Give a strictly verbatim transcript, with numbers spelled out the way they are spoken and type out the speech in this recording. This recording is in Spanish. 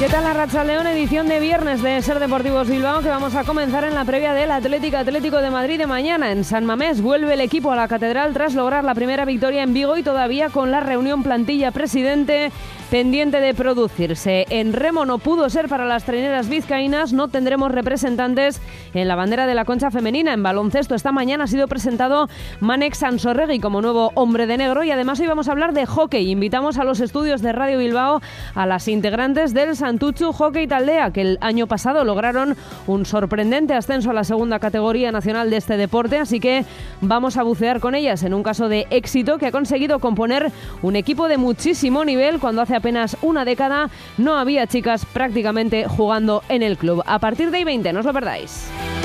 ¿Qué tal, Arratsaldeon? Edición de viernes de Ser Deportivos Bilbao, que vamos a comenzar en la previa del Atlético Atlético de Madrid de mañana. En San Mamés vuelve el equipo a la Catedral tras lograr la primera victoria en Vigo y todavía con la reunión plantilla-presidente pendiente de producirse. En remo no pudo ser para las traineras vizcaínas, no tendremos representantes en la bandera de la concha femenina. En baloncesto esta mañana ha sido presentado Manek Sansorregui como nuevo hombre de negro y además hoy vamos a hablar de hockey. Invitamos a los estudios de Radio Bilbao a las integrantes del Santutxu Hockey Taldea, que el año pasado lograron un sorprendente ascenso a la segunda categoría nacional de este deporte, así que vamos a bucear con ellas en un caso de éxito que ha conseguido componer un equipo de muchísimo nivel cuando hace apenas una década no había chicas prácticamente jugando en el club. A partir de I veinte, no os lo perdáis.